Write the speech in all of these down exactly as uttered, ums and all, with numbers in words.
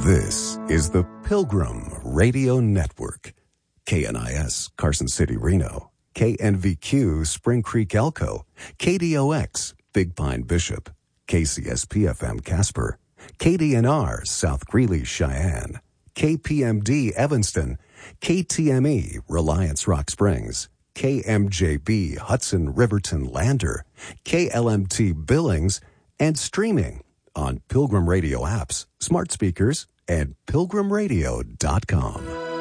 This is the Pilgrim Radio Network. K N I S, Carson City, Reno. K N V Q, Spring Creek, Elko. K D O X, Big Pine, Bishop. K C S P F M, Casper. K D N R, South Greeley, Cheyenne. K P M D, Evanston. K T M E, Reliance, Rock Springs. K M J B, Hudson, Riverton, Lander. K L M T, Billings. And streaming on Pilgrim Radio apps, smart speakers, and pilgrim radio dot com.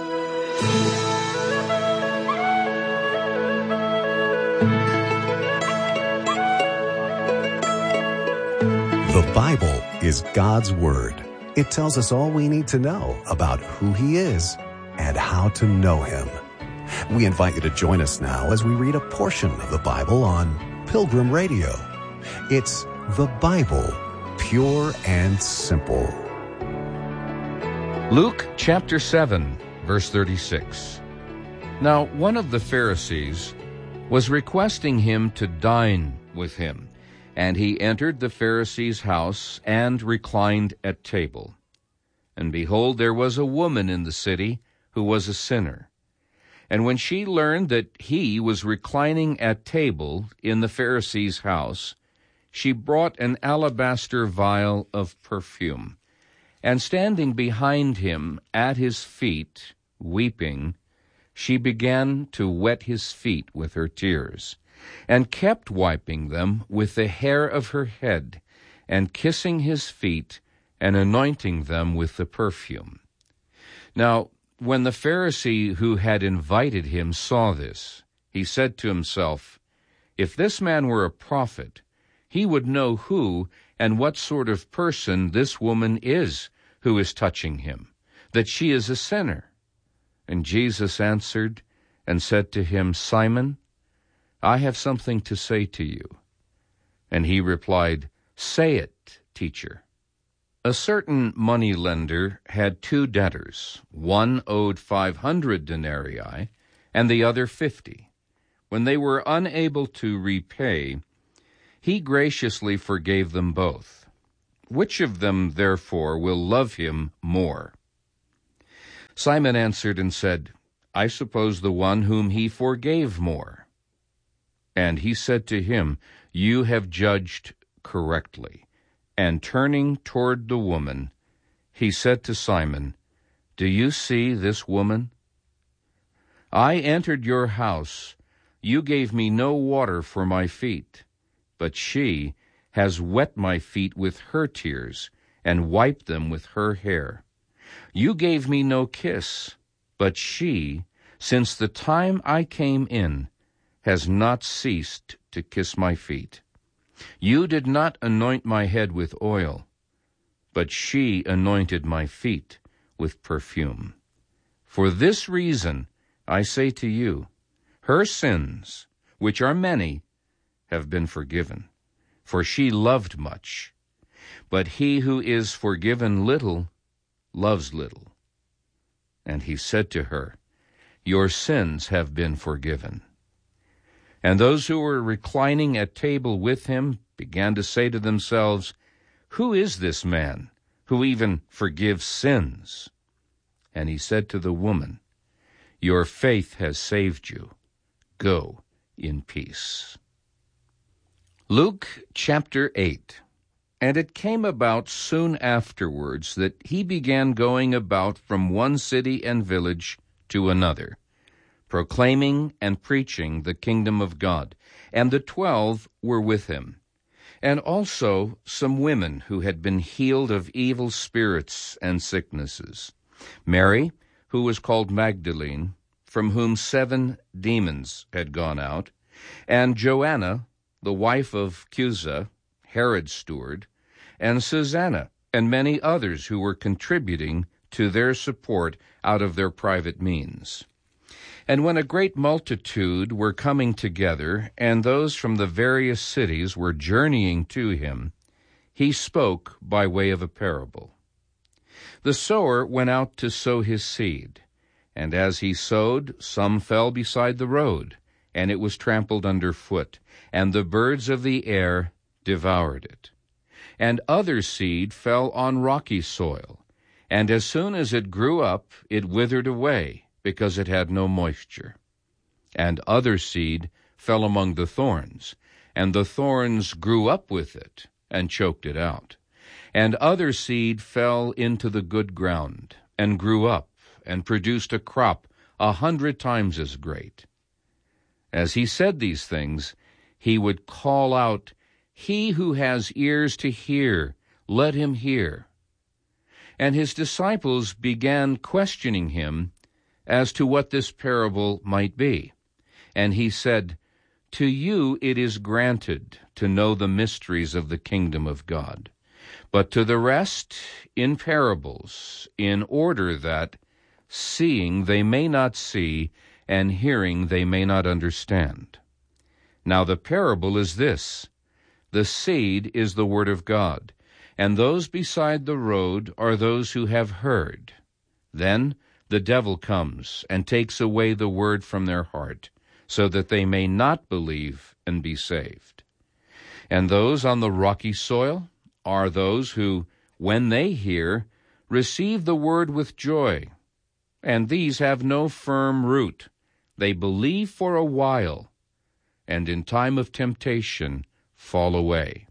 The Bible is God's Word. It tells us all we need to know about who He is and how to know Him. We invite you to join us now as we read a portion of the Bible on Pilgrim Radio. It's the Bible, pure and simple. Luke chapter seven, verse thirty-six. Now one of the Pharisees was requesting him to dine with him, and he entered the Pharisee's house and reclined at table. And behold, there was a woman in the city who was a sinner. And when she learned that he was reclining at table in the Pharisee's house, she brought an alabaster vial of perfume, and standing behind him at his feet, weeping, she began to wet his feet with her tears, and kept wiping them with the hair of her head, and kissing his feet, and anointing them with the perfume. Now, when the Pharisee who had invited him saw this, he said to himself, "If this man were a prophet, he would know who and what sort of person this woman is who is touching him, that she is a sinner." And Jesus answered and said to him, "Simon, I have something to say to you." And he replied, "Say it, teacher." A certain money-lender had two debtors. One owed five hundred denarii, and the other fifty. When they were unable to repay, he graciously forgave them both. Which of them, therefore, will love him more? Simon answered and said, "I suppose the one whom he forgave more." And he said to him, "You have judged correctly." And turning toward the woman, he said to Simon, "Do you see this woman? I entered your house. You gave me no water for my feet, but she has wet my feet with her tears and wiped them with her hair. You gave me no kiss, but she, since the time I came in, has not ceased to kiss my feet. You did not anoint my head with oil, but she anointed my feet with perfume. For this reason, I say to you, her sins, which are many, have been forgiven, for she loved much. But he who is forgiven little loves little." And he said to her, "Your sins have been forgiven." And those who were reclining at table with him began to say to themselves, "Who is this man who even forgives sins?" And he said to the woman, "Your faith has saved you. Go in peace." Luke chapter eight. And it came about soon afterwards that he began going about from one city and village to another, proclaiming and preaching the kingdom of God. And the twelve were with him, and also some women who had been healed of evil spirits and sicknesses. Mary, who was called Magdalene, from whom seven demons had gone out, and Joanna, the wife of Chuza, Herod's steward, and Susanna, and many others who were contributing to their support out of their private means. And when a great multitude were coming together, and those from the various cities were journeying to him, he spoke by way of a parable. The sower went out to sow his seed, and as he sowed, some fell beside the road, and it was trampled under foot, and the birds of the air devoured it. And other seed fell on rocky soil, And as soon as it grew up, it withered away, because it had no moisture. And other seed fell among the thorns, and the thorns grew up with it, and choked it out. And other seed fell into the good ground, and grew up, and produced a crop a hundred times as great. As he said these things, he would call out, "He who has ears to hear, let him hear." And his disciples began questioning him as to what this parable might be. And he said, "To you it is granted to know the mysteries of the kingdom of God, but to the rest in parables, in order that, seeing they may not see, and hearing they may not understand. Now the parable is this: the seed is the word of God, and those beside the road are those who have heard. Then the devil comes and takes away the word from their heart, so that they may not believe and be saved. And those on the rocky soil are those who, when they hear, receive the word with joy. And these have no firm root. They believe for a while, and in time of temptation fall away.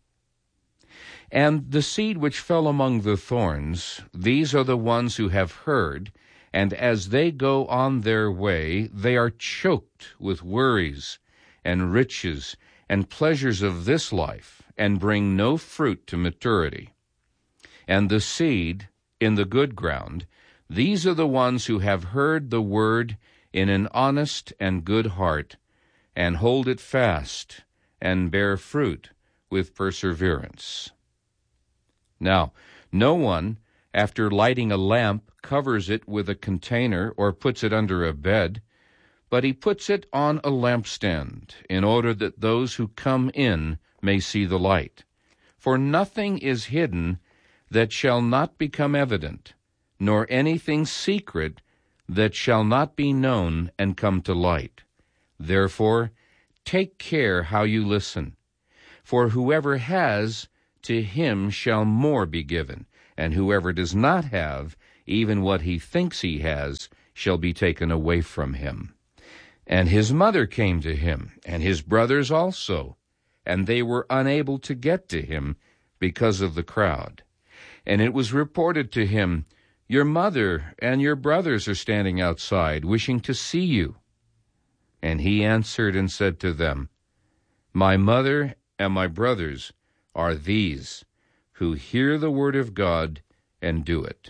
And the seed which fell among the thorns, these are the ones who have heard, and as they go on their way, they are choked with worries and riches and pleasures of this life, and bring no fruit to maturity. And the seed in the good ground, these are the ones who have heard the word in an honest and good heart, and hold it fast, and bear fruit with perseverance. Now, no one, after lighting a lamp, covers it with a container or puts it under a bed, but he puts it on a lampstand, in order that those who come in may see the light. For nothing is hidden that shall not become evident, nor anything secret that shall not be known and come to light. Therefore, take care how you listen. For whoever has, to him shall more be given, and whoever does not have, even what he thinks he has, shall be taken away from him. And his mother came to him, and his brothers also, and they were unable to get to him because of the crowd. And it was reported to him, "Your mother and your brothers are standing outside, wishing to see you." And he answered and said to them, "My mother and my brothers are these, who hear the word of God and do it."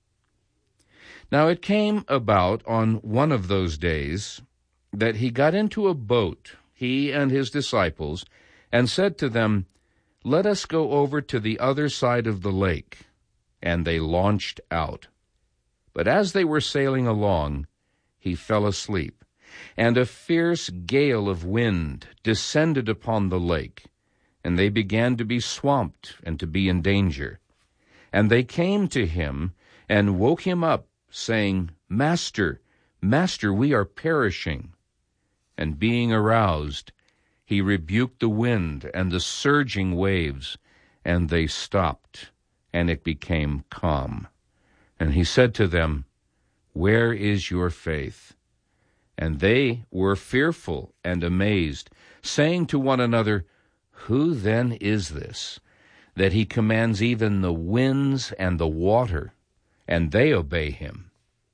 Now it came about on one of those days that he got into a boat, he and his disciples, and said to them, "Let us go over to the other side of the lake." And they launched out. But as they were sailing along, he fell asleep, and a fierce gale of wind descended upon the lake, and they began to be swamped and to be in danger. And they came to him and woke him up, saying, "Master, Master, we are perishing." And being aroused, he rebuked the wind and the surging waves, and they stopped, and it became calm. And he said to them, "Where is your faith?" And they were fearful and amazed, saying to one another, "Who then is this, that he commands even the winds and the water, and they obey him?"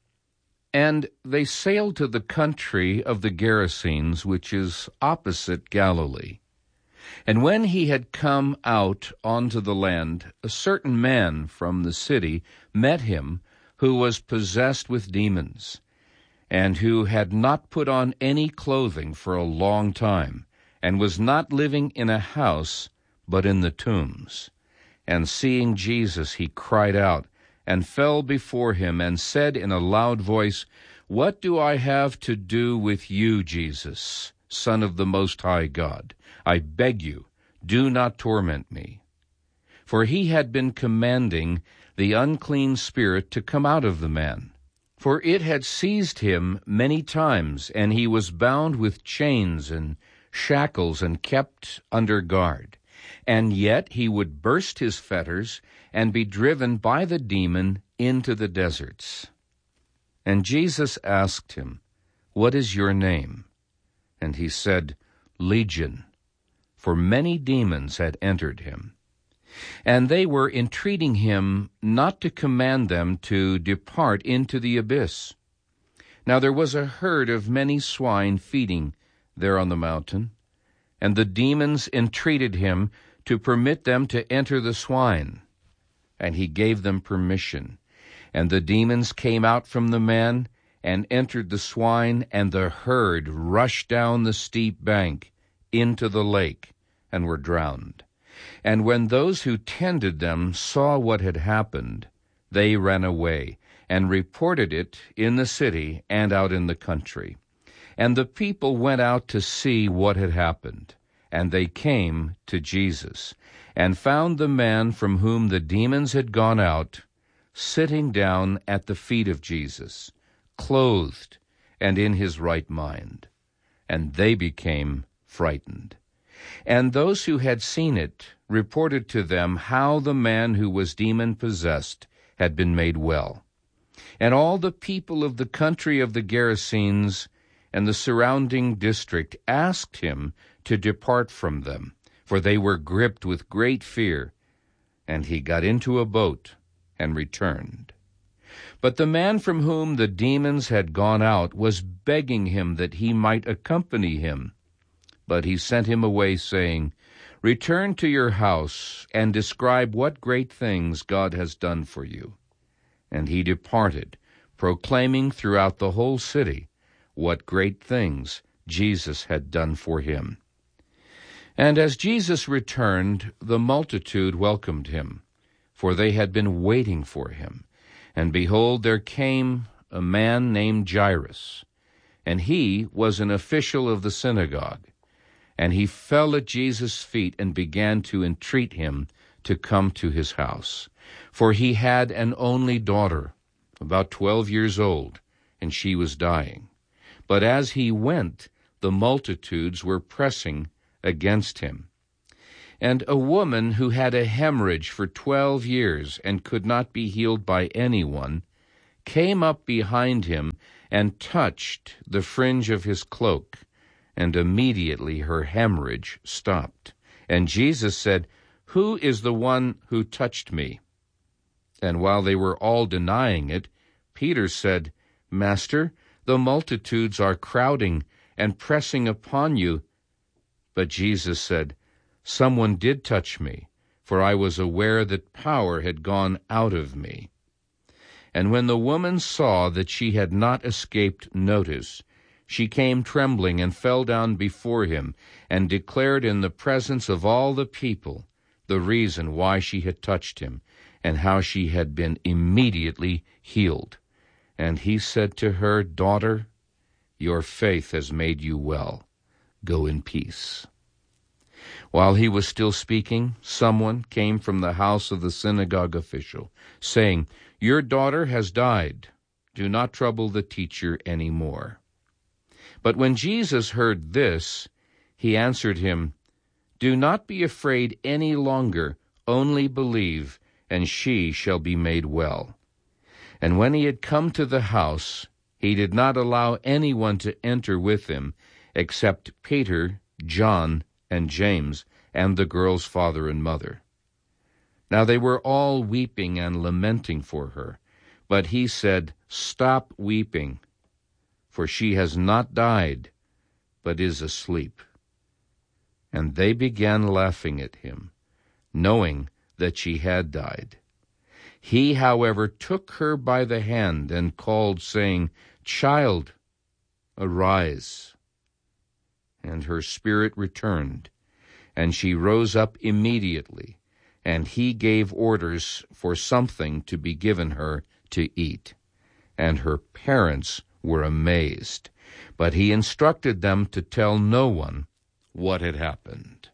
And they sailed to the country of the Gerasenes, which is opposite Galilee. And when he had come out onto the land, a certain man from the city met him, who was possessed with demons, and who had not put on any clothing for a long time, and was not living in a house, but in the tombs. And seeing Jesus, he cried out, and fell before him, and said in a loud voice, "What do I have to do with you, Jesus, Son of the Most High God? I beg you, do not torment me." For he had been commanding the unclean spirit to come out of the man. For it had seized him many times, and he was bound with chains and shackles and kept under guard. And yet he would burst his fetters and be driven by the demon into the deserts. And Jesus asked him, What is your name? And he said, Legion, for many demons had entered him. And they were entreating him not to command them to depart into the abyss. Now there was a herd of many swine feeding there on the mountain, and the demons entreated him to permit them to enter the swine. And he gave them permission. And the demons came out from the man and entered the swine, and the herd rushed down the steep bank into the lake and were drowned. And when those who tended them saw what had happened, they ran away and reported it in the city and out in the country. And the people went out to see what had happened. And they came to Jesus, and found the man from whom the demons had gone out, sitting down at the feet of Jesus, clothed and in his right mind. And they became frightened. And those who had seen it reported to them how the man who was demon-possessed had been made well. And all the people of the country of the Gerasenes and the surrounding district asked him to depart from them, for they were gripped with great fear. And he got into a boat and returned. But the man from whom the demons had gone out was begging him that he might accompany him. But he sent him away, saying, Return to your house and describe what great things God has done for you. And he departed, proclaiming throughout the whole city what great things Jesus had done for him. And as Jesus returned, the multitude welcomed him, for they had been waiting for him. And behold, there came a man named Jairus, and he was an official of the synagogue. And he fell at Jesus' feet and began to entreat him to come to his house. For he had an only daughter, about twelve years old, and she was dying. But as he went, the multitudes were pressing against him. And a woman who had a hemorrhage for twelve years and could not be healed by anyone came up behind him and touched the fringe of his cloak, and immediately her hemorrhage stopped. And Jesus said, Who is the one who touched me? And while they were all denying it, Peter said, Master, the multitudes are crowding and pressing upon you. But Jesus said, Someone did touch me, for I was aware that power had gone out of me. And when the woman saw that she had not escaped notice, she came trembling and fell down before him, and declared in the presence of all the people the reason why she had touched him, and how she had been immediately healed. And he said to her, Daughter, your faith has made you well. Go in peace. While he was still speaking, someone came from the house of the synagogue official, saying, Your daughter has died. Do not trouble the teacher any more. But when Jesus heard this, he answered him, Do not be afraid any longer, only believe, and she shall be made well. And when he had come to the house, he did not allow anyone to enter with him, except Peter, John, and James, and the girl's father and mother. Now they were all weeping and lamenting for her. But he said, Stop weeping, for she has not died, but is asleep. And they began laughing at him, knowing that she had died. He, however, took her by the hand and called, saying, Child, arise. And her spirit returned, and she rose up immediately, and he gave orders for something to be given her to eat. And her parents were amazed, but he instructed them to tell no one what had happened.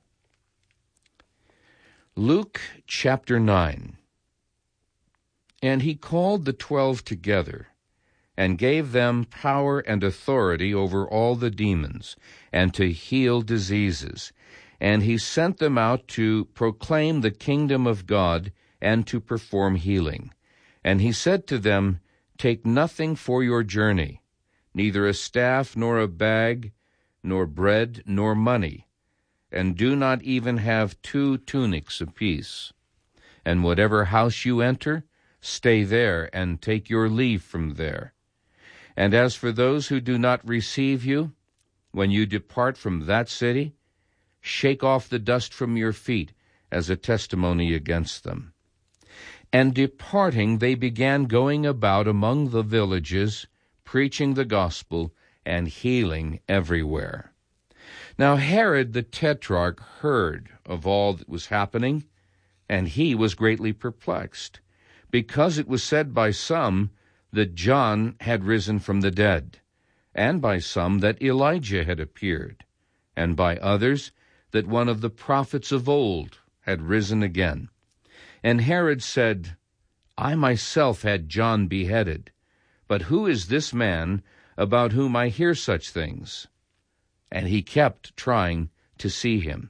Luke chapter nine. And he called the twelve together, and gave them power and authority over all the demons, and to heal diseases. And he sent them out to proclaim the kingdom of God, and to perform healing. And he said to them, Take nothing for your journey, neither a staff, nor a bag, nor bread, nor money, and do not even have two tunics apiece. And whatever house you enter, stay there, and take your leave from there. And as for those who do not receive you, when you depart from that city, shake off the dust from your feet as a testimony against them. And departing, they began going about among the villages, preaching the gospel and healing everywhere. Now Herod the Tetrarch heard of all that was happening, and he was greatly perplexed, because it was said by some that John had risen from the dead, and by some that Elijah had appeared, and by others that one of the prophets of old had risen again. And Herod said, I myself had John beheaded, but who is this man about whom I hear such things? And he kept trying to see him.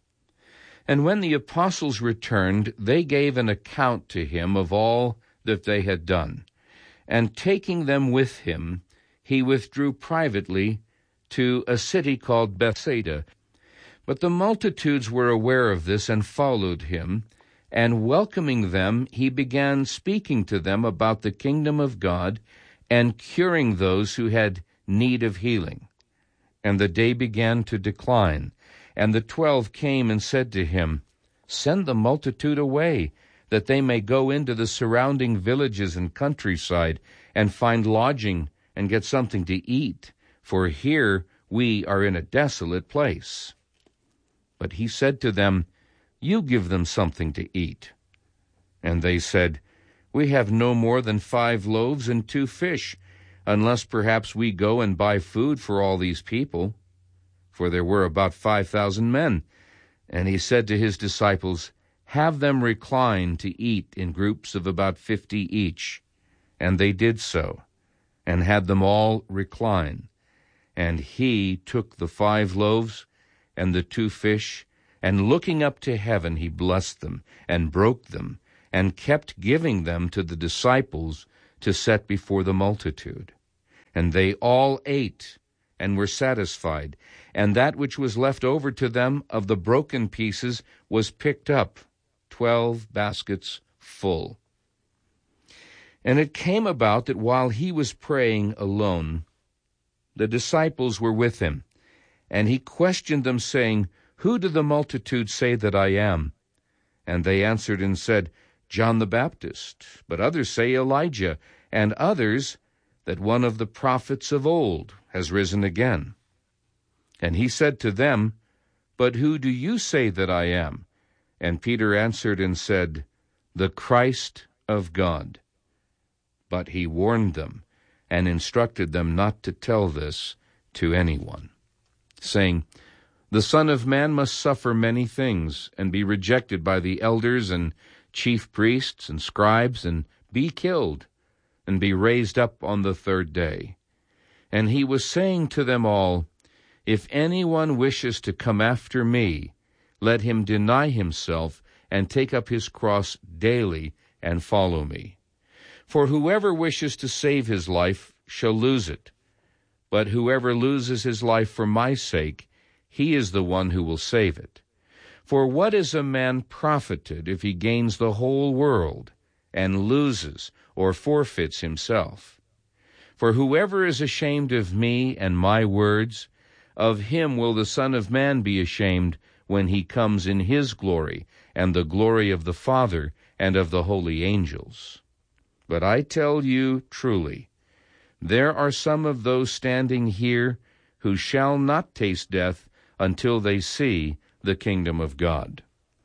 And when the apostles returned, they gave an account to him of all that they had done. And taking them with him, he withdrew privately to a city called Bethsaida. But the multitudes were aware of this and followed him, and welcoming them, he began speaking to them about the kingdom of God and curing those who had need of healing. And the day began to decline, and the twelve came and said to him, Send the multitude away, that they may go into the surrounding villages and countryside, and find lodging and get something to eat, for here we are in a desolate place. But he said to them, You give them something to eat. And they said, We have no more than five loaves and two fish, unless perhaps we go and buy food for all these people. For there were about five thousand men. And he said to his disciples, Have them recline to eat in groups of about fifty each. And they did so, and had them all recline. And he took the five loaves and the two fish, and looking up to heaven, he blessed them, and broke them, and kept giving them to the disciples to set before the multitude. And they all ate, and were satisfied, and that which was left over to them of the broken pieces was picked up, twelve baskets full. And it came about that while he was praying alone, the disciples were with him, and he questioned them, saying, Who do the multitude say that I am? And they answered and said, John the Baptist, but others say Elijah, and others that one of the prophets of old has risen again. And he said to them, But who do you say that I am? And Peter answered and said, The Christ of God. But he warned them and instructed them not to tell this to anyone, saying, The Son of Man must suffer many things, and be rejected by the elders and chief priests and scribes, and be killed, and be raised up on the third day. And he was saying to them all, If anyone wishes to come after me, let him deny himself, and take up his cross daily, and follow me. For whoever wishes to save his life shall lose it, but whoever loses his life for my sake, he is the one who will save it. For what is a man profited if he gains the whole world, and loses or forfeits himself? For whoever is ashamed of me and my words, of him will the Son of Man be ashamed when he comes in his glory, and the glory of the Father and of the holy angels. But I tell you truly, there are some of those standing here who shall not taste death until they see the kingdom of God.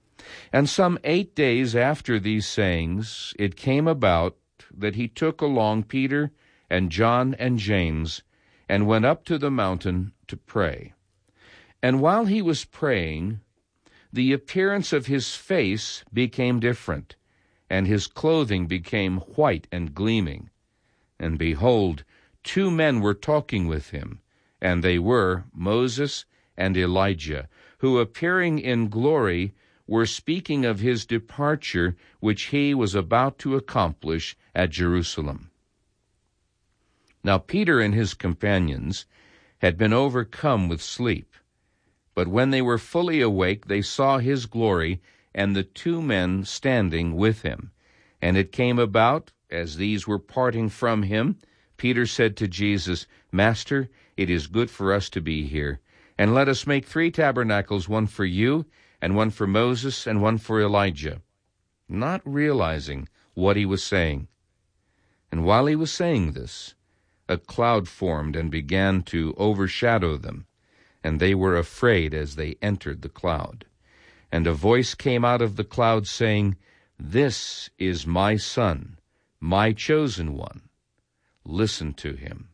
And some eight days after these sayings, it came about that he took along Peter and John and James, and went up to the mountain to pray. And while he was praying, the appearance of his face became different, and his clothing became white and gleaming. And behold, two men were talking with him, and they were Moses and Elijah, who appearing in glory were speaking of his departure, which he was about to accomplish at Jerusalem. Now Peter and his companions had been overcome with sleep, but when they were fully awake, they saw his glory and the two men standing with him. And it came about, as these were parting from him, Peter said to Jesus, Master, it is good for us to be here, and let us make three tabernacles, one for you, and one for Moses, and one for Elijah, not realizing what he was saying. And while he was saying this, a cloud formed and began to overshadow them, and they were afraid as they entered the cloud. And a voice came out of the cloud saying, This is my Son, my chosen one. Listen to him.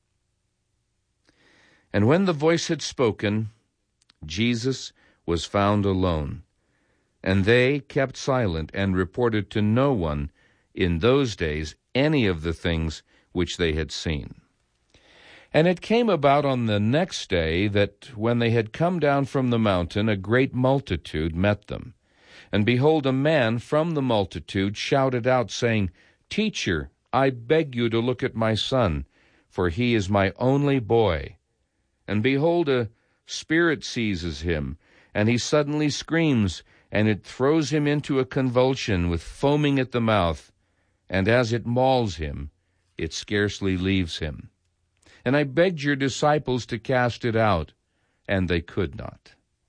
And when the voice had spoken, Jesus was found alone, and they kept silent and reported to no one in those days any of the things which they had seen. And it came about on the next day that when they had come down from the mountain, a great multitude met them. And behold, a man from the multitude shouted out, saying, Teacher, I beg you to look at my son, for he is my only boy. And behold, a spirit seizes him, and he suddenly screams, and it throws him into a convulsion with foaming at the mouth, and as it mauls him, it scarcely leaves him. And I begged your disciples to cast it out, and they could not.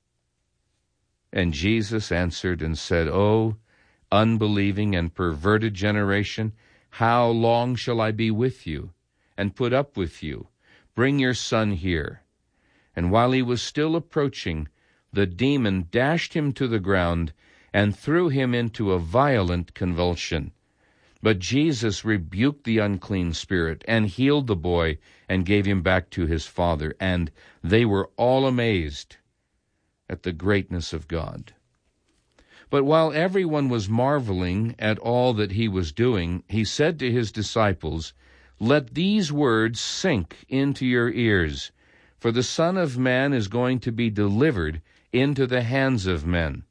And Jesus answered and said, O unbelieving and perverted generation, how long shall I be with you, and put up with you? Bring your son here. And while he was still approaching, the demon dashed him to the ground, and threw him into a violent convulsion. But Jesus rebuked the unclean spirit, and healed the boy, and gave him back to his father. And they were all amazed at the greatness of God. But while everyone was marveling at all that he was doing, he said to his disciples, Let these words sink into your ears, for the Son of Man is going to be delivered into the hands of men.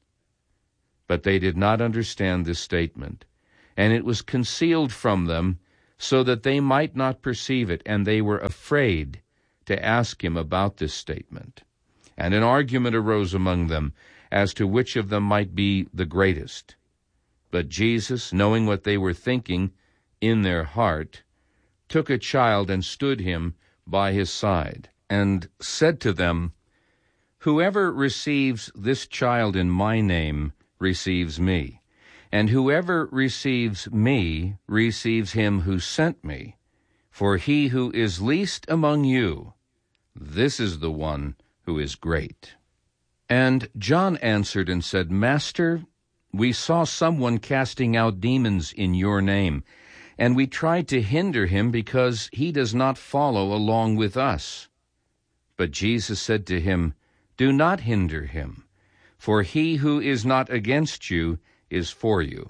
But they did not understand this statement, and it was concealed from them, so that they might not perceive it, and they were afraid to ask him about this statement. And an argument arose among them as to which of them might be the greatest. But Jesus, knowing what they were thinking in their heart, took a child and stood him by his side, and said to them, Whoever receives this child in my name receives me. And whoever receives me receives him who sent me. For he who is least among you, this is the one who is great. And John answered and said, Master, we saw someone casting out demons in your name, and we tried to hinder him because he does not follow along with us. But Jesus said to him, Do not hinder him, for he who is not against you is for you.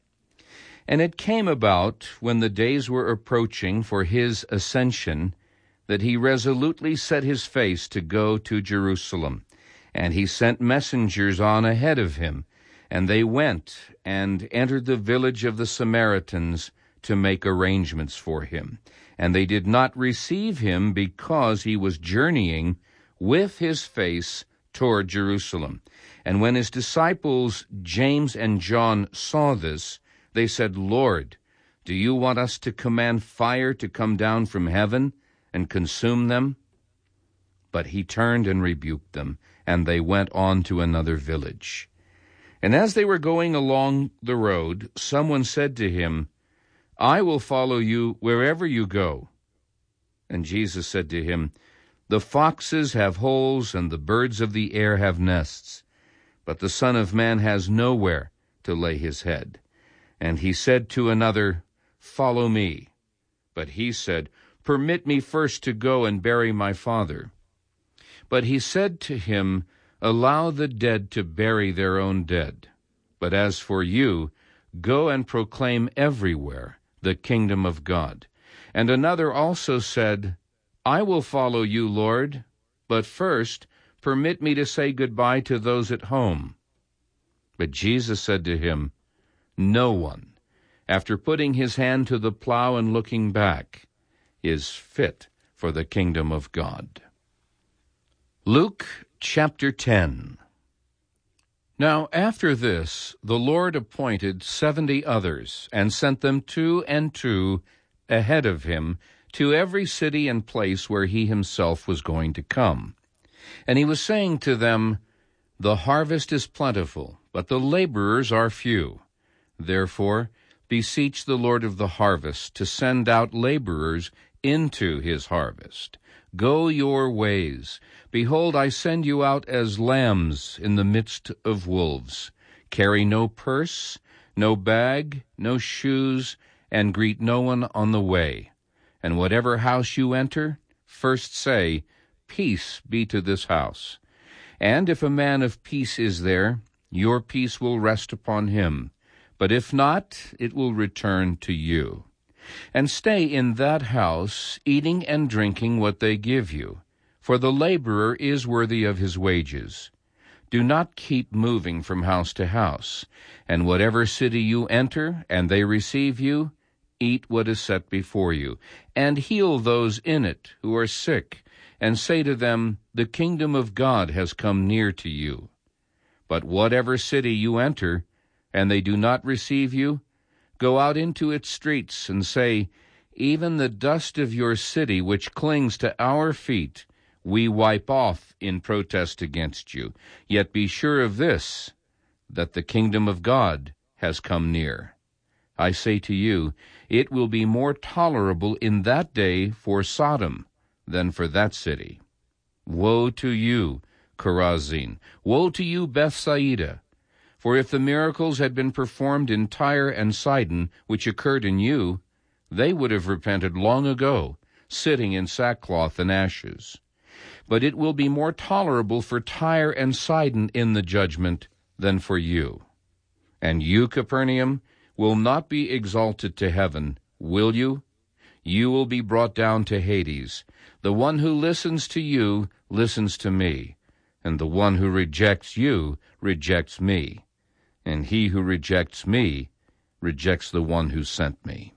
And it came about, when the days were approaching for his ascension, that he resolutely set his face to go to Jerusalem. And he sent messengers on ahead of him, and they went and entered the village of the Samaritans to make arrangements for him. And they did not receive him because he was journeying with his face toward Jerusalem. And when his disciples James and John saw this, they said, Lord, do you want us to command fire to come down from heaven and consume them? But he turned and rebuked them, and they went on to another village. And as they were going along the road, someone said to him, I will follow you wherever you go. And Jesus said to him, The foxes have holes, and the birds of the air have nests, but the Son of Man has nowhere to lay his head. And he said to another, Follow me. But he said, Permit me first to go and bury my father. But he said to him, Allow the dead to bury their own dead. But as for you, go and proclaim everywhere the kingdom of God. And another also said, I will follow you, Lord, but first permit me to say goodbye to those at home. But Jesus said to him, "No one, after putting his hand to the plow and looking back, is fit for the kingdom of God." Luke chapter ten. Now after this, the Lord appointed seventy others, and sent them two and two ahead of him to every city and place where he himself was going to come. And he was saying to them, "The harvest is plentiful, but the laborers are few. Therefore, beseech the Lord of the harvest to send out laborers into his harvest. Go your ways. Behold, I send you out as lambs in the midst of wolves. Carry no purse, no bag, no shoes, and greet no one on the way. And whatever house you enter, first say, 'Peace be to this house.' And if a man of peace is there, your peace will rest upon him. But if not, it will return to you. And stay in that house, eating and drinking what they give you, for the laborer is worthy of his wages. Do not keep moving from house to house. And whatever city you enter, and they receive you, eat what is set before you, and heal those in it who are sick, and say to them, 'The kingdom of God has come near to you.' But whatever city you enter, and they do not receive you, go out into its streets and say, 'Even the dust of your city which clings to our feet, we wipe off in protest against you. Yet be sure of this, that the kingdom of God has come near. I say to you, it will be more tolerable in that day for Sodom than for that city. Woe to you, Chorazin! Woe to you, Bethsaida! For if the miracles had been performed in Tyre and Sidon, which occurred in you, they would have repented long ago, sitting in sackcloth and ashes. But it will be more tolerable for Tyre and Sidon in the judgment than for you. And you, Capernaum, will not be exalted to heaven, will you? You will be brought down to Hades. The one who listens to you listens to me, and the one who rejects you rejects me, and he who rejects me rejects the one who sent me."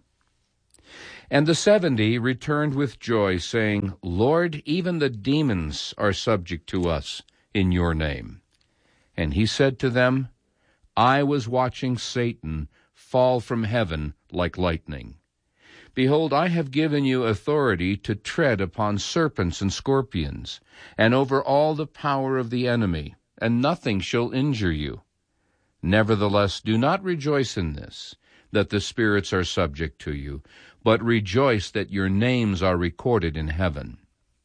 And the seventy returned with joy, saying, "Lord, even the demons are subject to us in your name." And he said to them, "I was watching Satan fall from heaven like lightning. Behold, I have given you authority to tread upon serpents and scorpions, and over all the power of the enemy, and nothing shall injure you. Nevertheless, do not rejoice in this, that the spirits are subject to you, but rejoice that your names are recorded in heaven."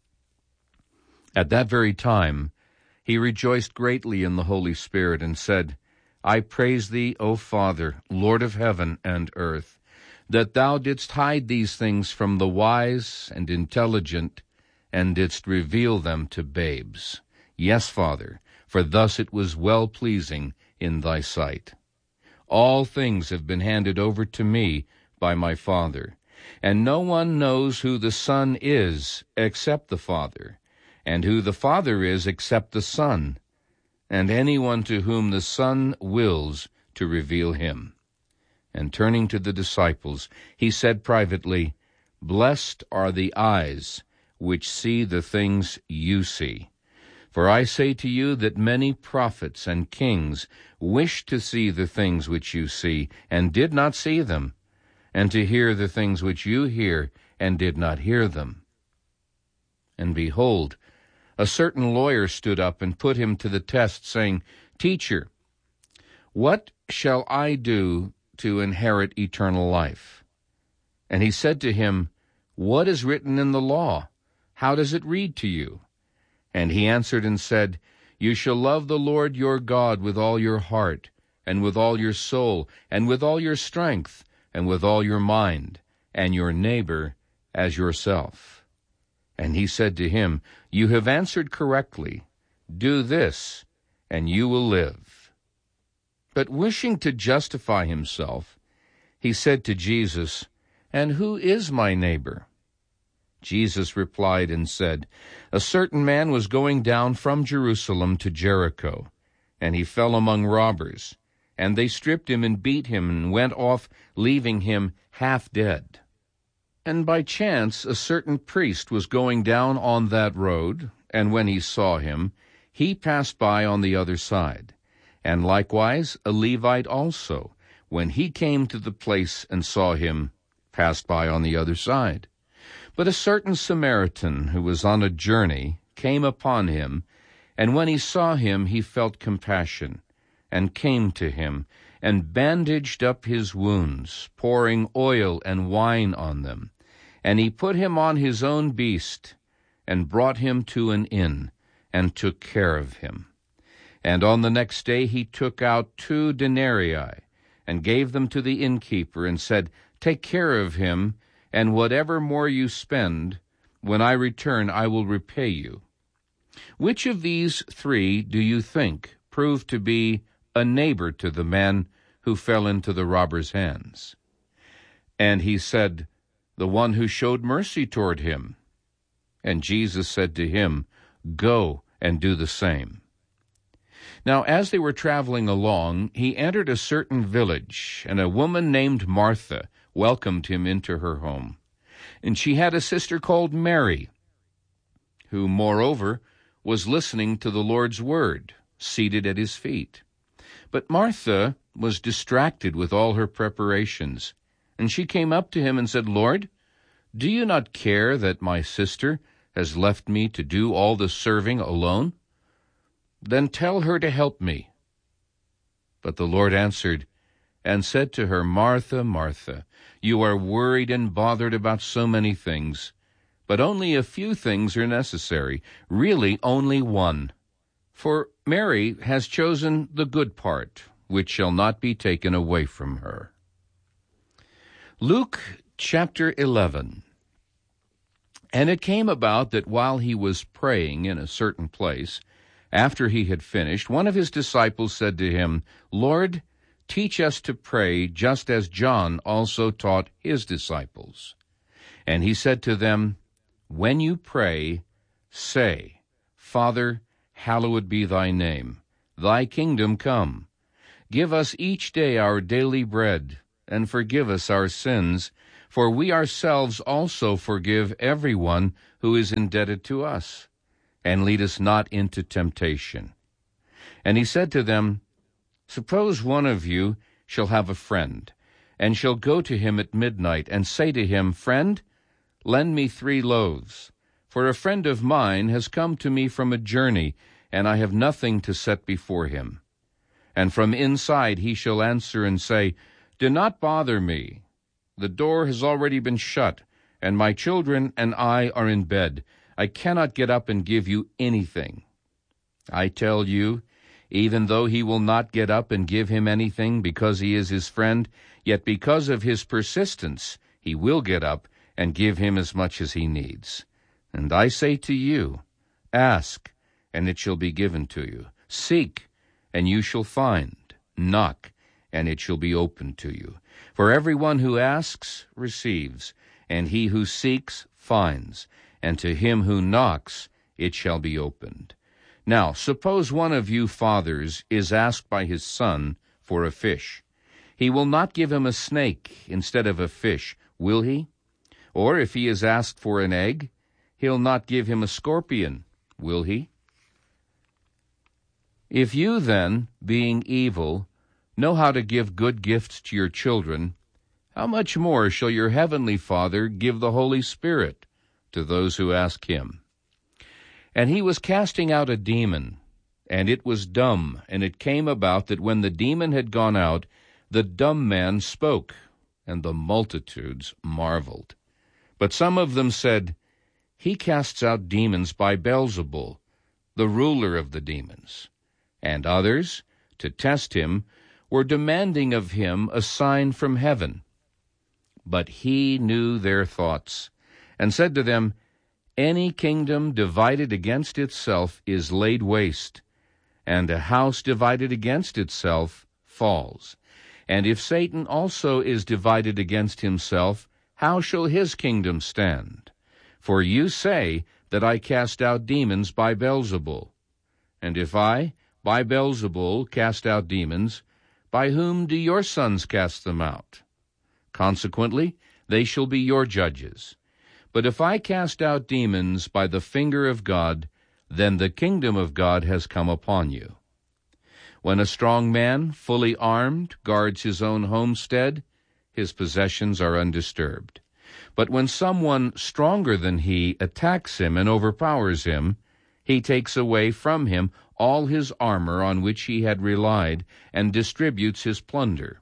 At that very time he rejoiced greatly in the Holy Spirit, and said, "I praise thee, O Father, Lord of heaven and earth, that thou didst hide these things from the wise and intelligent, and didst reveal them to babes. Yes, Father, for thus it was well-pleasing in thy sight. All things have been handed over to me by my Father, and no one knows who the Son is except the Father, and who the Father is except the Son, and anyone to whom the Son wills to reveal him." And turning to the disciples, he said privately, "Blessed are the eyes which see the things you see. For I say to you that many prophets and kings wished to see the things which you see, and did not see them, and to hear the things which you hear, and did not hear them." And behold, a certain lawyer stood up and put him to the test, saying, "Teacher, what shall I do to inherit eternal life?" And he said to him, "What is written in the law? How does it read to you?" And he answered and said, "You shall love the Lord your God with all your heart, and with all your soul, and with all your strength, and with all your mind, and your neighbor as yourself." And he said to him, "You have answered correctly. Do this, and you will live." But wishing to justify himself, he said to Jesus, "And who is my neighbor?" Jesus replied and said, "A certain man was going down from Jerusalem to Jericho, and he fell among robbers, And they stripped him and beat him and went off, leaving him half dead. And by chance a certain priest was going down on that road, and when he saw him, he passed by on the other side. And likewise a Levite also, when he came to the place and saw him, passed by on the other side. But a certain Samaritan who was on a journey came upon him, and when he saw him he felt compassion, and came to him, and bandaged up his wounds, pouring oil and wine on them. And he put him on his own beast, and brought him to an inn, and took care of him. And on the next day he took out two denarii, and gave them to the innkeeper, and said, Take care of him, and whatever more you spend, when I return I will repay you. Which of these three do you think proved to be a neighbor to the man who fell into the robber's hands? And he said, The one who showed mercy toward him. And Jesus said to him, Go and do the same. Now as they were traveling along, he entered a certain village, and a woman named Martha welcomed him into her home. And she had a sister called Mary, who, moreover, was listening to the Lord's word, seated at his feet. But Martha was distracted with all her preparations. And she came up to him and said, Lord, do you not care that my sister has left me to do all the serving alone? Then tell her to help me. But the Lord answered and said to her, Martha, Martha, you are worried and bothered about so many things, but only a few things are necessary, really only one. For Mary has chosen the good part, which shall not be taken away from her. Luke chapter eleven. And it came about that while he was praying in a certain place, after he had finished, one of his disciples said to him, Lord, teach us to pray, just as John also taught his disciples. And he said to them, When you pray, say, Father, hallowed be thy name. Thy kingdom come. Give us each day our daily bread, and forgive us our sins, for we ourselves also forgive everyone who is indebted to us. And lead us not into temptation. And he said to them, Suppose one of you shall have a friend, and shall go to him at midnight, and say to him, Friend, lend me three loaves, for a friend of mine has come to me from a journey, and I have nothing to set before him. And from inside he shall answer and say, Do not bother me. The door has already been shut, and my children and I are in bed. I cannot get up and give you anything. I tell you, even though he will not get up and give him anything because he is his friend, yet because of his persistence he will get up and give him as much as he needs. And I say to you, ask, and it shall be given to you. Seek, and you shall find. Knock, and it shall be opened to you. For everyone who asks receives, and he who seeks finds, and to him who knocks it shall be opened. Now, suppose one of you fathers is asked by his son for a fish. He will not give him a snake instead of a fish, will he? Or if he is asked for an egg, he'll not give him a scorpion, will he? If you then, being evil, know how to give good gifts to your children, how much more shall your heavenly Father give the Holy Spirit to those who ask him? And he was casting out a demon, and it was dumb, and it came about that when the demon had gone out, the dumb man spoke, and the multitudes marveled. But some of them said, He casts out demons by Beelzebul, the ruler of the demons. And others, to test him, were demanding of him a sign from heaven. But he knew their thoughts, and said to them, Any kingdom divided against itself is laid waste, and a house divided against itself falls. And if Satan also is divided against himself, how shall his kingdom stand? For you say that I cast out demons by Beelzebul. And if I, by Beelzebul, cast out demons, By whom do your sons cast them out? Consequently, they shall be your judges. But if I cast out demons by the finger of God, then the kingdom of God has come upon you. When a strong man, fully armed, guards his own homestead, his possessions are undisturbed. But when someone stronger than he attacks him and overpowers him, he takes away from him all his armor on which he had relied, and distributes his plunder.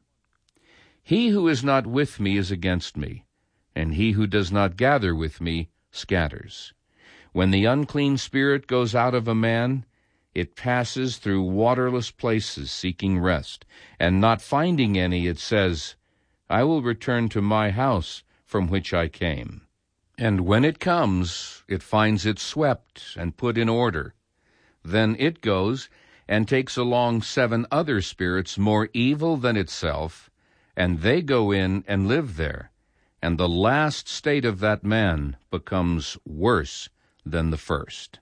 He who is not with me is against me, and he who does not gather with me scatters. When the unclean spirit goes out of a man, it passes through waterless places seeking rest, and not finding any, it says, I will return to my house from which I came. And when it comes, it finds it swept and put in order. Then it goes and takes along seven other spirits more evil than itself, and they go in and live there. And the last state of that man becomes worse than the first.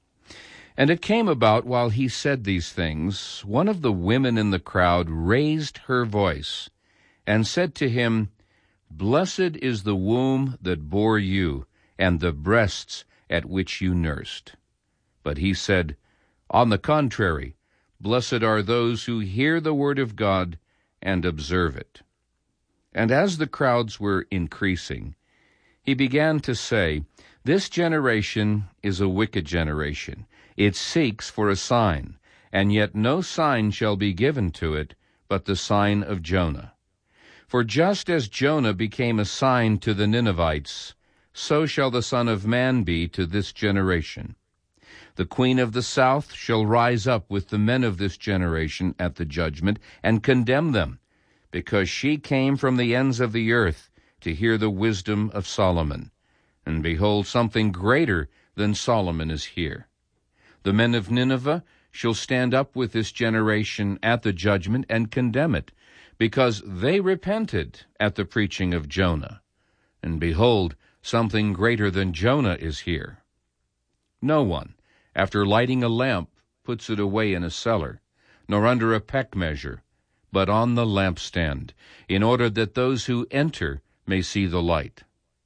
And it came about while he said these things, one of the women in the crowd raised her voice and said to him, Blessed is the womb that bore you, and the breasts at which you nursed. But he said, On the contrary, blessed are those who hear the word of God and observe it. And as the crowds were increasing, he began to say, This generation is a wicked generation. It seeks for a sign, and yet no sign shall be given to it but the sign of Jonah. For just as Jonah became a sign to the Ninevites, so shall the Son of Man be to this generation. The queen of the south shall rise up with the men of this generation at the judgment, and condemn them, because she came from the ends of the earth to hear the wisdom of Solomon. And behold, something greater than Solomon is here. The men of Nineveh shall stand up with this generation at the judgment and condemn it, because they repented at the preaching of Jonah. And behold, something greater than Jonah is here. No one, after lighting a lamp, puts it away in a cellar, nor under a peck measure, but on the lampstand, in order that those who enter may see the light.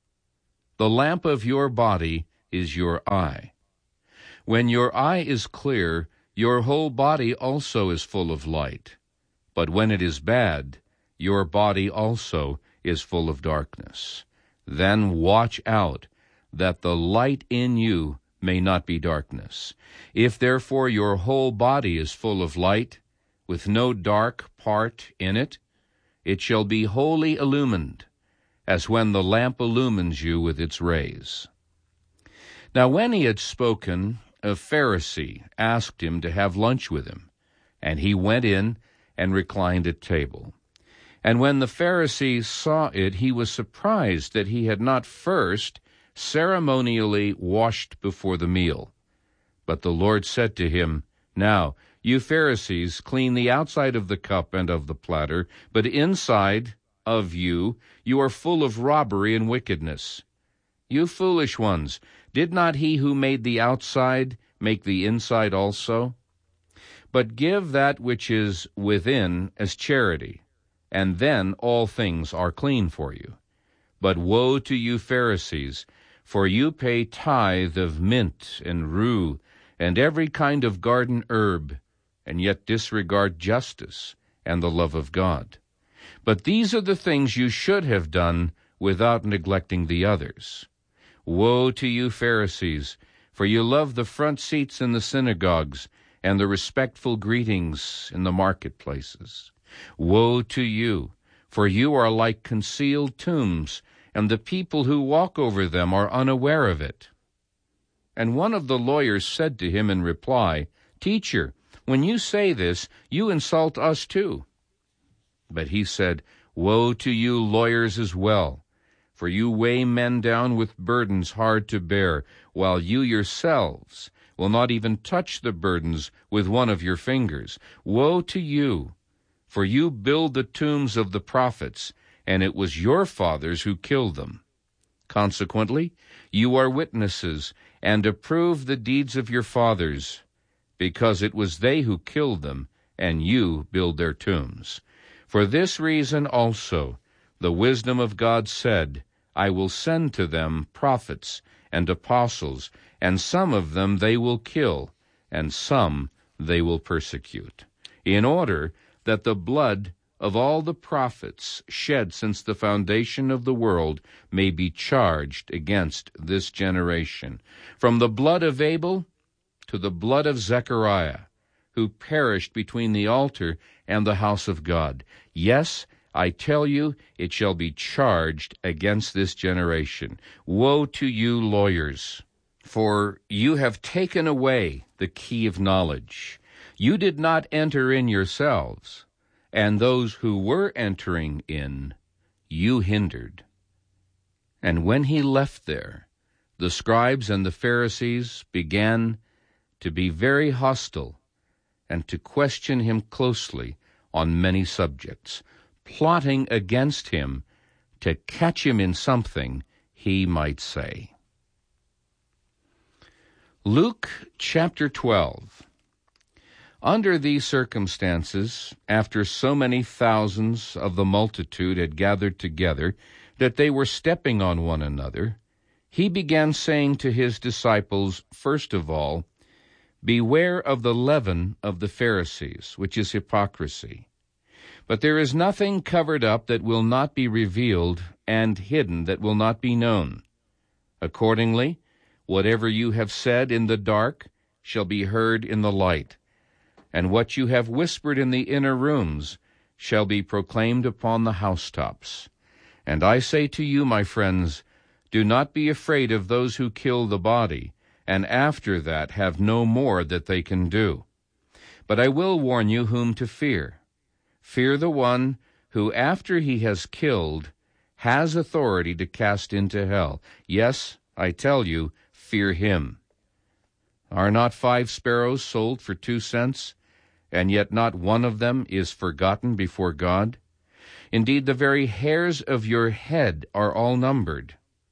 The lamp of your body is your eye. When your eye is clear, your whole body also is full of light. But when it is bad, your body also is full of darkness. Then watch out, that the light in you may not be darkness. If therefore your whole body is full of light, with no dark part in it, it shall be wholly illumined, as when the lamp illumines you with its rays. Now when he had spoken, a Pharisee asked him to have lunch with him, and he went in and reclined at table. And when the Pharisee saw it, he was surprised that he had not first ceremonially washed before the meal. But the Lord said to him, Now, you Pharisees, clean the outside of the cup and of the platter, but inside of you, you are full of robbery and wickedness. You foolish ones, did not he who made the outside make the inside also? But give that which is within as charity, and then all things are clean for you. But woe to you Pharisees, for you pay tithe of mint and rue, and every kind of garden herb, and yet disregard justice and the love of God. But these are the things you should have done without neglecting the others. Woe to you Pharisees, for you love the front seats in the synagogues and the respectful greetings in the marketplaces. Woe to you, for you are like concealed tombs, and the people who walk over them are unaware of it. And one of the lawyers said to him in reply, Teacher, when you say this, you insult us too. But he said, Woe to you lawyers as well, for you weigh men down with burdens hard to bear, while you yourselves will not even touch the burdens with one of your fingers. Woe to you, for you build the tombs of the prophets, and it was your fathers who killed them. Consequently, you are witnesses, and approve the deeds of your fathers, because it was they who killed them, and you build their tombs. For this reason also the wisdom of God said, I will send to them prophets and apostles, and some of them they will kill, and some they will persecute, in order that the blood of all the prophets shed since the foundation of the world may be charged against this generation, from the blood of Abel to the blood of Zechariah, who perished between the altar and the house of God. Yes, I tell you, it shall be charged against this generation. Woe to you, lawyers, for you have taken away the key of knowledge. You did not enter in yourselves, and those who were entering in you hindered. And when he left there, the scribes and the Pharisees began to be very hostile and to question him closely on many subjects, plotting against him to catch him in something he might say. Luke chapter twelve. Under these circumstances, after so many thousands of the multitude had gathered together that they were stepping on one another, he began saying to his disciples, first of all, Beware of the leaven of the Pharisees, which is hypocrisy. But there is nothing covered up that will not be revealed, and hidden that will not be known. Accordingly, whatever you have said in the dark shall be heard in the light, and what you have whispered in the inner rooms shall be proclaimed upon the housetops. And I say to you, my friends, do not be afraid of those who kill the body, and after that have no more that they can do. But I will warn you whom to fear. Fear the one who, after he has killed, has authority to cast into hell. Yes, I tell you, fear him. Are not five sparrows sold for two cents, and yet not one of them is forgotten before God? Indeed, the very hairs of your head are all numbered.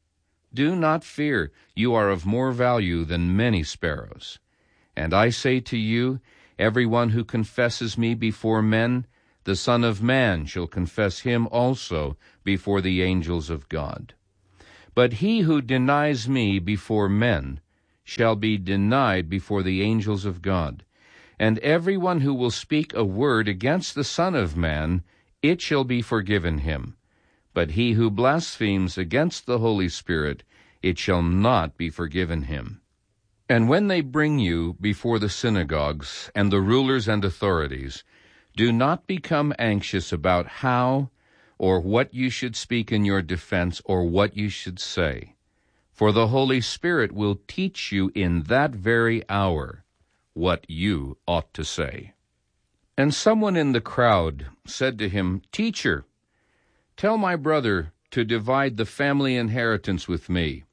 Do not fear, you are of more value than many sparrows. And I say to you, everyone who confesses me before men, the Son of Man shall confess him also before the angels of God. But he who denies me before men shall be denied before the angels of God. And everyone who will speak a word against the Son of Man, it shall be forgiven him. But he who blasphemes against the Holy Spirit, it shall not be forgiven him. And when they bring you before the synagogues and the rulers and authorities, do not become anxious about how or what you should speak in your defense or what you should say. For the Holy Spirit will teach you in that very hour what you ought to say. And someone in the crowd said to him, Teacher, tell my brother to divide the family inheritance with me.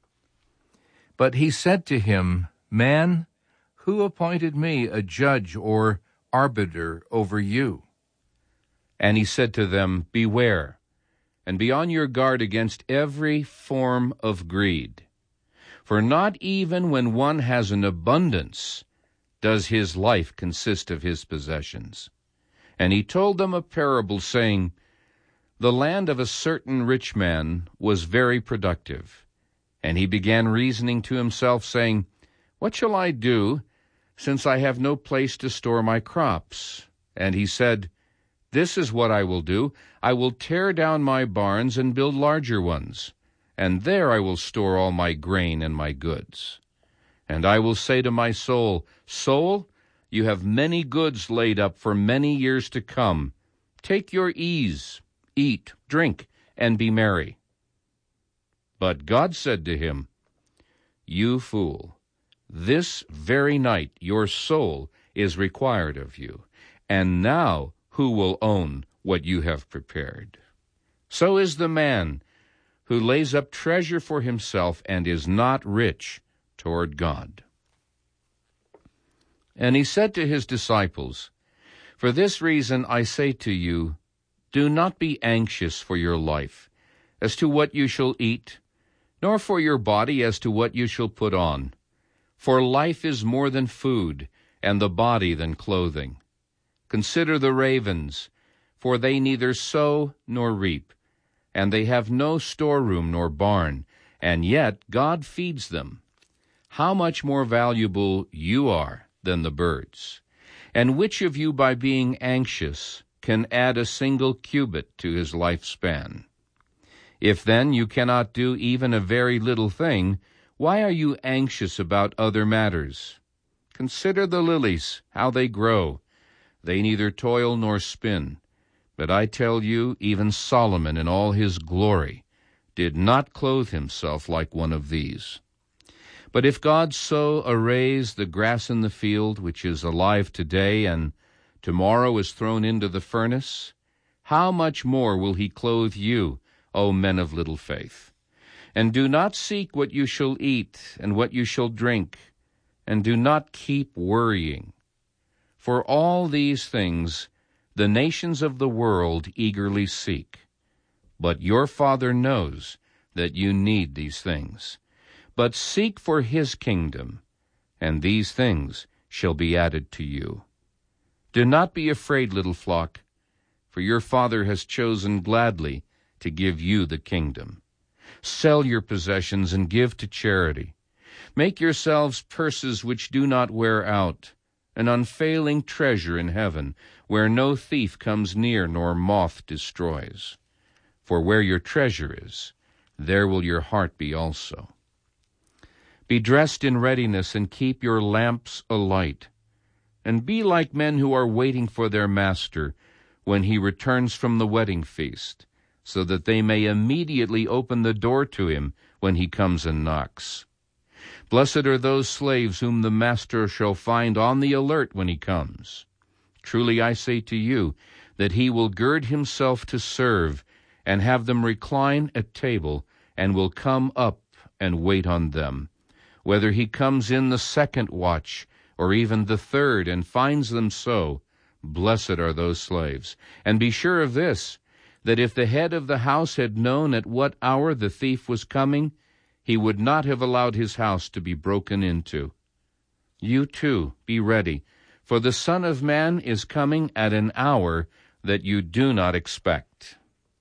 But he said to him, Man, who appointed me a judge or arbiter over you? And he said to them, Beware, and be on your guard against every form of greed. For not even when one has an abundance does his life consist of his possessions. And he told them a parable, saying, The land of a certain rich man was very productive. And he began reasoning to himself, saying, What shall I do, since I have no place to store my crops? And he said, This is what I will do. I will tear down my barns and build larger ones, and there I will store all my grain and my goods. And I will say to my soul, Soul, you have many goods laid up for many years to come. Take your ease, eat, drink, and be merry. But God said to him, You fool, this very night your soul is required of you, and now who will own what you have prepared? So is the man who lays up treasure for himself and is not rich toward God. And he said to his disciples, For this reason I say to you, do not be anxious for your life, as to what you shall eat, nor for your body as to what you shall put on. For life is more than food, and the body than clothing. Consider the ravens, For they neither sow nor reap, and they have no storeroom nor barn, and yet God feeds them. How much more valuable you are than the birds! And which of you, by being anxious, can add a single cubit to his lifespan? If then you cannot do even a very little thing, why are you anxious about other matters? Consider the lilies, how they grow. They neither toil nor spin. But I tell you, even Solomon in all his glory did not clothe himself like one of these. But if God so arrays the grass in the field, which is alive today and tomorrow is thrown into the furnace, how much more will he clothe you, O men of little faith? And do not seek what you shall eat and what you shall drink, and do not keep worrying. For all these things the nations of the world eagerly seek. But your Father knows that you need these things. But seek for his kingdom, and these things shall be added to you. Do not be afraid, little flock, for your Father has chosen gladly to give you the kingdom. Sell your possessions and give to charity. Make yourselves purses which do not wear out, an unfailing treasure in heaven, where no thief comes near nor moth destroys. For where your treasure is, there will your heart be also. Be dressed in readiness and keep your lamps alight, and be like men who are waiting for their master when he returns from the wedding feast, so that they may immediately open the door to him when he comes and knocks. Blessed are those slaves whom the master shall find on the alert when he comes. Truly I say to you that he will gird himself to serve, and have them recline at table, and will come up and wait on them. Whether he comes in the second watch, or even the third, and finds them so, blessed are those slaves. And be sure of this, that if the head of the house had known at what hour the thief was coming, he would not have allowed his house to be broken into. You too be ready, for the Son of Man is coming at an hour that you do not expect.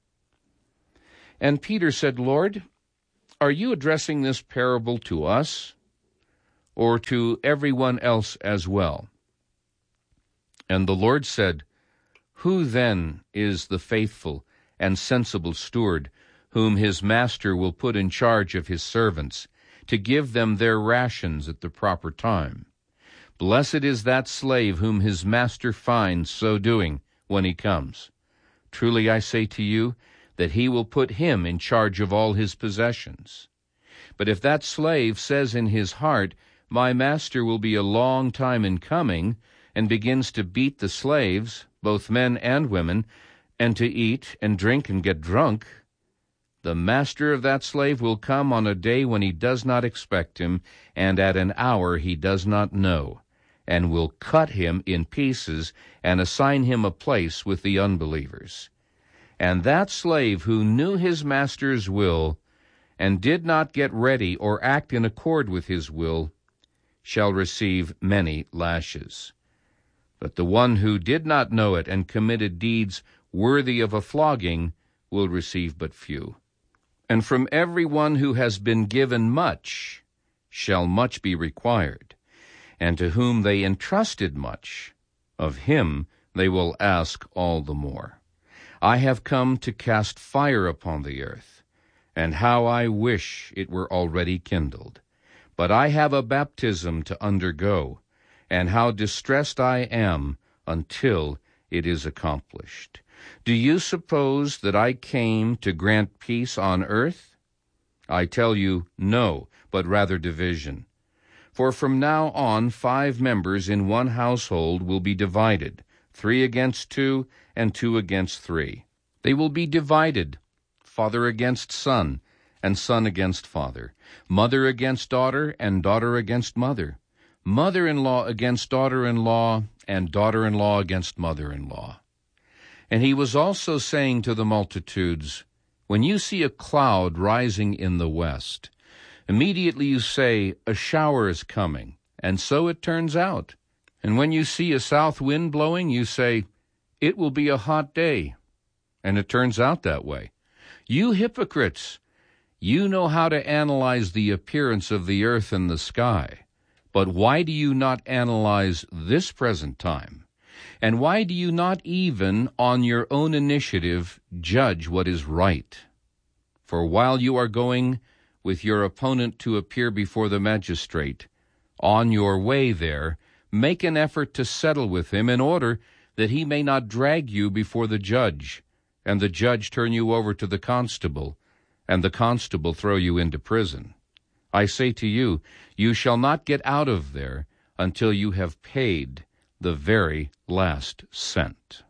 And Peter said, Lord, are you addressing this parable to us, or to everyone else as well? And the Lord said, Who then is the faithful and sensible steward, whom his master will put in charge of his servants, to give them their rations at the proper time? Blessed is that slave whom his master finds so doing when he comes. Truly I say to you, that he will put him in charge of all his possessions. But if that slave says in his heart, My master will be a long time in coming, and begins to beat the slaves, both men and women, and to eat and drink and get drunk, the master of that slave will come on a day when he does not expect him, and at an hour he does not know, and will cut him in pieces and assign him a place with the unbelievers. And that slave who knew his master's will, and did not get ready or act in accord with his will, shall receive many lashes. But the one who did not know it and committed deeds worthy of a flogging will receive but few. And from every one who has been given much shall much be required, and to whom they entrusted much, of him they will ask all the more. I have come to cast fire upon the earth, and how I wish it were already kindled. But I have a baptism to undergo, and how distressed I am until it is accomplished. Do you suppose that I came to grant peace on earth? I tell you, no, but rather division. For from now on five members in one household will be divided, three against two, and two against three. They will be divided, father against son, and son against father, mother against daughter, and daughter against mother, mother-in-law against daughter-in-law, and daughter-in-law against mother-in-law. And he was also saying to the multitudes, When you see a cloud rising in the west, immediately you say, A shower is coming, and so it turns out. And when you see a south wind blowing, you say, it will be a hot day. And it turns out that way. You hypocrites, you know how to analyze the appearance of the earth and the sky. But why do you not analyze this present time? And why do you not even, on your own initiative, judge what is right? For while you are going with your opponent to appear before the magistrate, on your way there, make an effort to settle with him in order that he may not drag you before the judge, and the judge turn you over to the constable, and the constable throw you into prison. I say to you, you shall not get out of there until you have paid the very last cent.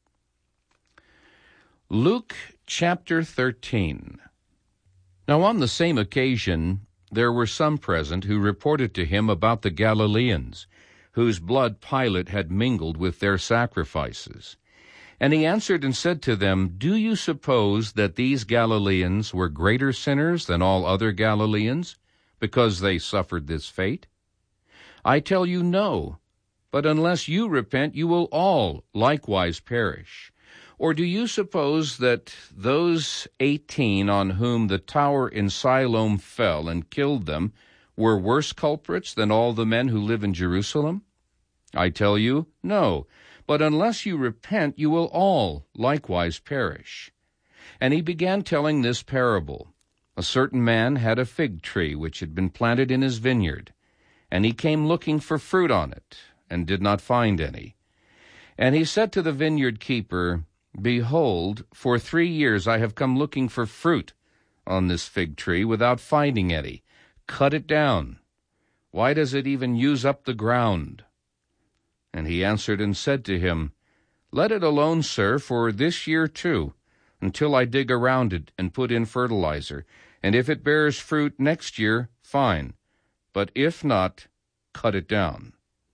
Luke chapter thirteen. Now on the same occasion there were some present who reported to him about the Galileans, whose blood Pilate had mingled with their sacrifices. And he answered and said to them, Do you suppose that these Galileans were greater sinners than all other Galileans, because they suffered this fate? I tell you, no. But unless you repent, you will all likewise perish. Or do you suppose that those eighteen on whom the tower in Siloam fell and killed them were worse culprits than all the men who live in Jerusalem? I tell you, no. But unless you repent, you will all likewise perish. And he began telling this parable. A certain man had a fig tree which had been planted in his vineyard, and he came looking for fruit on it, and did not find any. And he said to the vineyard keeper, Behold, for three years I have come looking for fruit on this fig tree without finding any. Cut it down. Why does it even use up the ground? And he answered and said to him, Let it alone, sir, for this year too, until I dig around it and put in fertilizer. And if it bears fruit next year, fine. But if not, cut it down.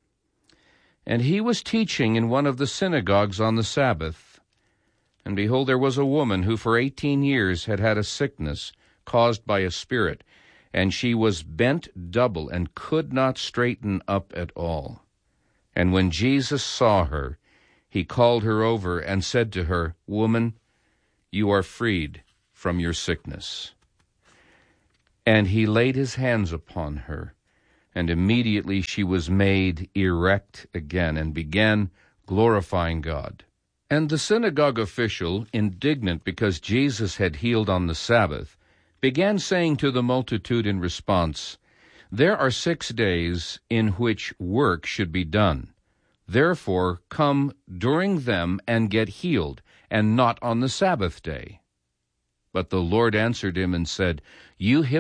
And he was teaching in one of the synagogues on the Sabbath. And behold, there was a woman who for eighteen years had had a sickness caused by a spirit, and she was bent double and could not straighten up at all. And when Jesus saw her, he called her over and said to her, Woman, you are freed from your sickness. And he laid his hands upon her, and immediately she was made erect again and began glorifying God. And the synagogue official, indignant because Jesus had healed on the Sabbath, began saying to the multitude in response, There are six days in which work should be done. Therefore come during them and get healed, and not on the Sabbath day. But the Lord answered him and said, You hypocrite!